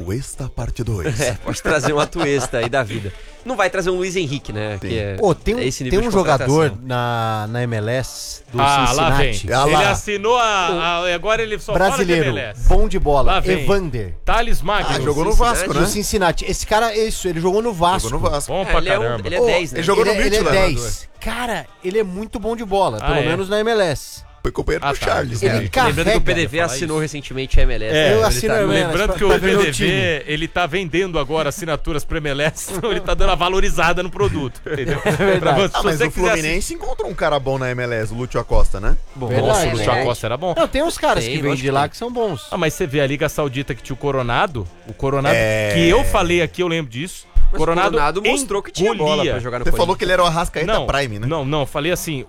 Atuesta parte 2. Pode trazer um Atuesta aí da vida. Não vai trazer um Luiz Henrique, né? Que é tem um jogador na MLS do Cincinnati. Lá vem. Ele assinou agora ele só brasileiro, fala de MLS. bom de bola, Evander. Thales Magno. Jogou no Vasco, né? Do Cincinnati. Esse cara, ele jogou no Vasco. Jogou no Vasco. Bom pra caramba. Ele é 10, né? Ele jogou no Ele é Midland. 10. Cara, ele é muito bom de bola, pelo menos na MLS. Foi companheiro do Charles. Ele carrega. Lembrando que o PDV assinou recentemente a MLS. Eu assino a MLS. Lembrando que o PDV, ele tá vendendo agora assinaturas pro MLS, então ele tá dando a valorizada no produto. Entendeu? É verdade. Mas o Fluminense encontrou um cara bom na MLS, o Lúcio Acosta, né? Nossa, o Lúcio Acosta era bom. Não, tem uns caras que vêm de lá que são bons. Mas você vê a Liga Saudita que tinha o Coronado que eu falei aqui, eu lembro disso. Mas Coronado mostrou que tinha bola pra jogar no Você falou que ele era o Arrascaeta Prime, né? Não, falei assim,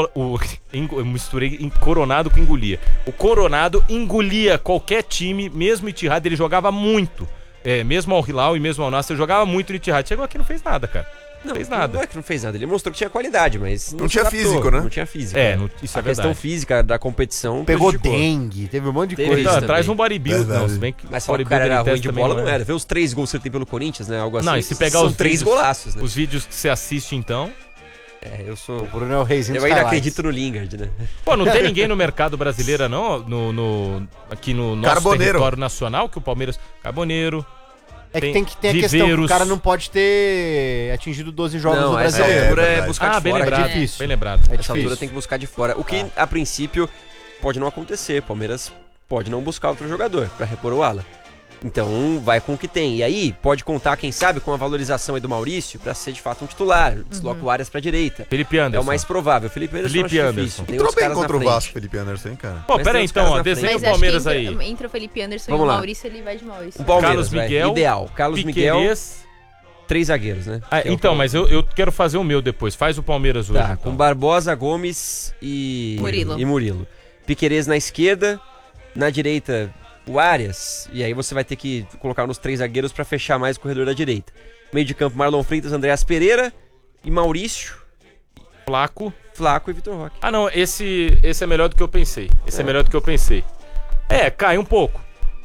eu misturei Coronado com engolia. O Coronado engolia qualquer time, mesmo o Ittihad, ele jogava muito. Mesmo ao Hilal e mesmo ao Nasser, ele jogava muito no Ittihad. Chegou aqui e não fez nada, cara. Não fez nada. Não é que não fez nada, ele mostrou que tinha qualidade, mas não tinha físico, né? Não tinha físico. Isso é a questão física da competição pegou dengue, teve um monte de coisa. Traz um bodybuilder. Não, se bem que mas só que o cara era ruim de bola, não era. Vê os 3 gols que ele tem pelo Corinthians, né? Algo assim. Não, e se pegar os 3 golaços, né? Os vídeos que você assiste, então... eu sou... O Bruno é o reizinho Eu ainda acredito no Lingard, né? Pô, não tem ninguém no mercado brasileiro, não? Aqui no nosso território nacional, que o Palmeiras... Carboneiro... É que tem a questão que o cara não pode ter atingido 12 jogos no Brasil. Essa altura é buscar de bem fora. Lembrado, É difícil. Bem lembrado. Essa altura tem que buscar de fora. O que, a princípio, pode não acontecer. Palmeiras pode não buscar outro jogador pra repor o ala. Então, vai com o que tem. E aí, pode contar, quem sabe, com a valorização aí do Maurício pra ser, de fato, um titular. Desloca o Arias pra direita. Felipe Anderson. É o mais provável. Felipe Anderson. Entrou bem contra o Vasco, Felipe Anderson, hein, cara? Pô, pera aí, então, desenha o Palmeiras aí. Entra o Felipe Anderson e o Maurício, ele vai de Maurício. O Palmeiras, Carlos Miguel, ideal. Carlos Miguel, 3 zagueiros, né? Então, mas eu quero fazer o meu depois. Faz o Palmeiras hoje. Tá, com Barbosa, Gomes e Murilo. Piquerez na esquerda, na direita... o Arias, e aí você vai ter que colocar nos 3 zagueiros pra fechar mais o corredor da direita. Meio de campo, Marlon Freitas, Andreas Pereira e Maurício, Flaco e Vitor Roque. Ah, não, esse é melhor do que eu pensei. Cai um pouco.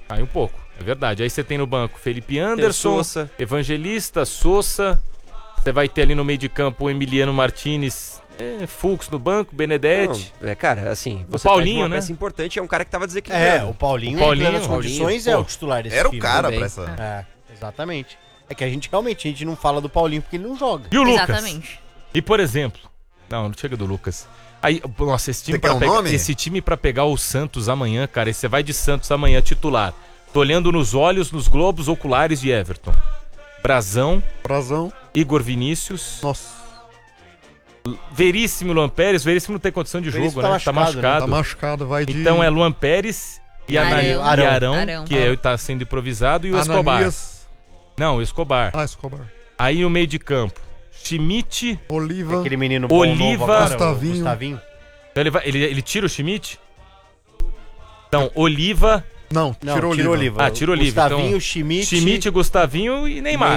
É verdade. Aí você tem no banco Felipe Anderson, Sousa. Evangelista, Sousa. Você vai ter ali no meio de campo o Emiliano Martinez, Fux no banco, Benedetti. Não, cara, assim, o Paulinho, né? Peça importante, é um cara que tava desequilibrado. O Paulinho nas condições é o titular desse time. Era o cara também. pra essa... exatamente. É que a gente não fala do Paulinho porque ele não joga. E o Lucas? Exatamente. E, por exemplo... Não chega do Lucas. Aí, nossa, esse time pra pegar o Santos amanhã, cara, você vai de Santos amanhã titular. Tô olhando nos olhos, nos globos oculares de Everton. Brazão. Igor Vinícius. Nossa. Veríssimo, Luan Pérez. Veríssimo não tem condição de jogo, né? Tá machucado. Tá machucado, vai de... Então é Luan Pérez e Arão, que tá sendo improvisado, e o Escobar. Não, o Escobar. Escobar. Aí o meio de campo. Schmidt. Oliva. Aquele menino bom novo agora, Gustavinho. Então ele tira o Schmidt? Então, Oliva... Não, tirou o Oliva. Tira o Oliva. Gustavinho, então, Schmidt, Gustavinho e Neymar.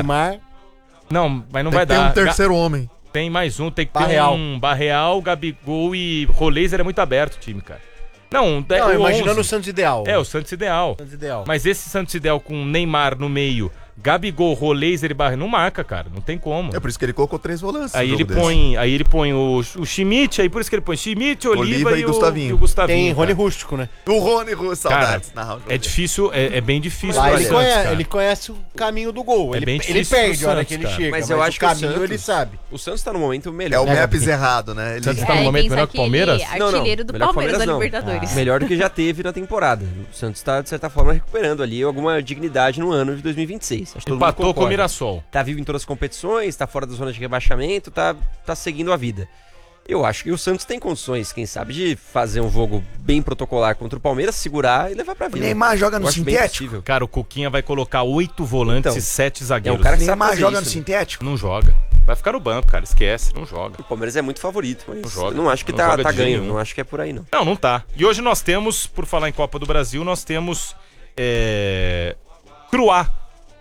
Não, mas não vai dar. Tem um terceiro homem. Tem mais um, tem que ter um Barreal, Gabigol e Roleiser. É muito aberto o time, cara. Não, imaginando o Santos ideal. O Santos ideal. Mas esse Santos ideal com Neymar no meio, Gabigol, Roleiser e Barreal, não marca, cara. Não tem como. É por isso que ele colocou 3 volantes. Aí ele põe o Schmidt, aí por isso que ele põe Schmidt, Oliva e Gustavinho. O Gustavinho. Tem Rony Rústico, né? O Rony Rústico, saudades. Cara, é difícil, é bem difícil. Lá ele conhece o caminho do gol. Ele perde a hora que ele chega, mas eu acho que o caminho ele sabe. O Santos tá no momento melhor. É o Maps errado, né? O Santos tá no momento melhor que o Palmeiras? Artilheiro do Palmeiras da Libertadores. Melhor do que já teve na temporada. O Santos tá, de certa forma, recuperando ali alguma dignidade no ano de 2026. Acho que empatou com o Mirassol. Tá vivo em todas as competições, tá fora da zona de rebaixamento, tá seguindo a vida. Eu acho que o Santos tem condições, quem sabe, de fazer um jogo bem protocolar contra o Palmeiras, segurar e levar pra vida. O Neymar joga no sintético? Cara, o Cuquinha vai colocar 8 volantes e 7 zagueiros. É um cara que Neymar joga no sintético? Não joga. Vai ficar no banco, cara. Esquece, não joga. O Palmeiras é muito favorito, mas não joga. Não acho que tá ganho. Não acho que é por aí, não. Não tá. E hoje nós temos, por falar em Copa do Brasil, nós temos Cruá.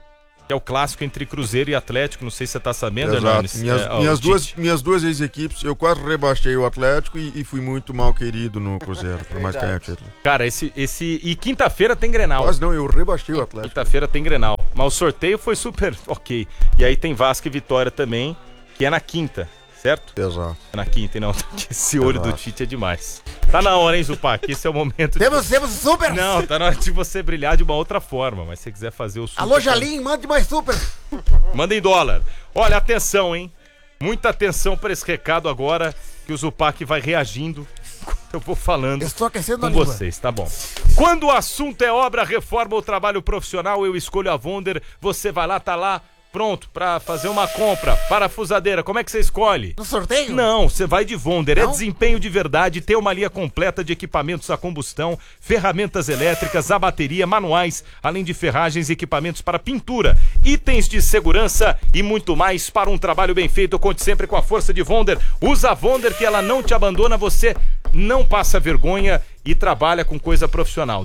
que é o clássico entre Cruzeiro e Atlético. Não sei se você tá sabendo, Exato. Hernanes. Minhas duas ex-equipes, eu quase rebaixei o Atlético e fui muito mal querido no Cruzeiro, por mais que tenha título. Cara, e quinta-feira tem Grenal. Quase não, eu rebaixei o Atlético. Quinta-feira tem Grenal. Mas o sorteio foi super ok. E aí tem Vasco e Vitória também, que é na quinta, certo? Exato. É na quinta, e não, esse olho do Tite é demais. Tá na hora, hein, Zupac? Esse é o momento. Temos super! Não, tá na hora de você brilhar de uma outra forma, mas se você quiser fazer o super... Alô, Jalim, mande mais super! Manda em dólar. Olha, atenção, hein? Muita atenção para esse recado agora, que o Zupac vai reagindo quando eu vou falando Estou aquecendo com a língua. vocês, tá bom? Quando o assunto é obra, reforma ou trabalho profissional, eu escolho a Vonder. Você vai lá, tá lá, pronto pra fazer uma compra. Parafusadeira, como é que você escolhe? No sorteio? Não, você vai de Vonder. Não? É desempenho de verdade, tem uma linha completa de equipamentos a combustão, ferramentas elétricas, a bateria, manuais, além de ferragens e equipamentos para pintura, itens de segurança e muito mais para um trabalho bem feito. Conte sempre com a força de Vonder. Usa a Vonder que ela não te abandona, você não passa vergonha e trabalha com coisa profissional.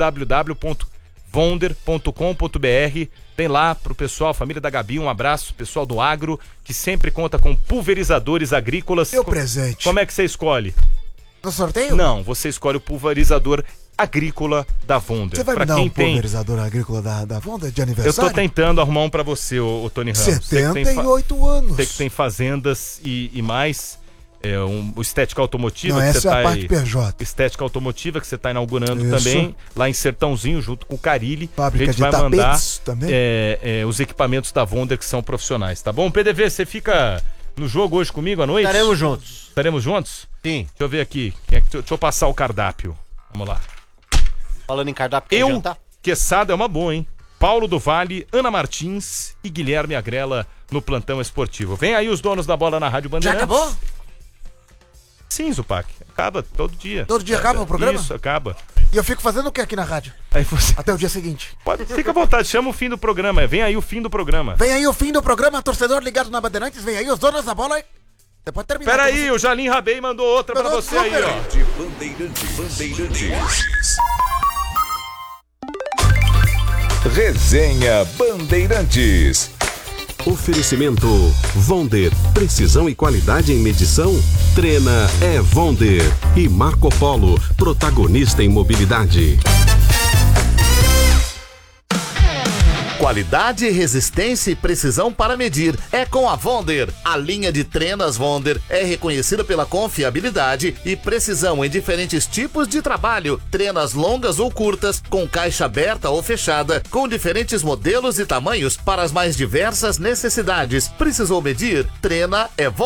www.vonder.com.br. Tem lá pro pessoal, família da Gabi, um abraço, pessoal do agro, que sempre conta com pulverizadores agrícolas. Meu presente. Como é que você escolhe? No sorteio? Não, você escolhe o pulverizador agrícola da Vonder. Você vai pra me dar quem um pulverizador agrícola da Vonder de Eu aniversário? tô tentando arrumar um pra você, ô Tony Ramos. 78 anos. Você que tem fazendas e mais... o Estética Automotiva, Não, que essa você é tá a parte PJ. Estética Automotiva, que você tá inaugurando Isso. também, lá em Sertãozinho, junto com o Carilli. Fábrica a gente de vai mandar tapetes também. os equipamentos da Vonder que são profissionais, tá bom? PDV, você fica no jogo hoje comigo à noite? Estaremos juntos. Estaremos juntos? Sim. Deixa eu ver aqui. Deixa eu passar o cardápio. Vamos lá. Falando em cardápio, quer jantar? Quesada é uma boa, hein? Paulo do Vale, Ana Martins e Guilherme Agrela no Plantão Esportivo. Vem aí os donos da bola na Rádio Já Bandeirantes. acabou? Sim, Zupac. Acaba todo dia. Todo dia acaba o programa? Isso, acaba. E eu fico fazendo o que aqui na rádio? Aí você... Até o dia seguinte. Fica à vontade, chama o fim do programa. Vem aí o fim do programa. Vem aí o fim do programa, torcedor ligado na Bandeirantes. Vem aí os donos da bola. Depois termina. Pera aí, o Jalim Rabei mandou outra pra você aí, ó. Resenha Bandeirantes. Oferecimento Vonder, precisão e qualidade em medição? Trena é Vonder. E Marco Polo, protagonista em mobilidade. Qualidade, resistência e precisão para medir é com a Vonder. A linha de trenas Vonder é reconhecida pela confiabilidade e precisão em diferentes tipos de trabalho. Trenas longas ou curtas, com caixa aberta ou fechada, com diferentes modelos e tamanhos para as mais diversas necessidades. Precisou medir? Trena é Vonder.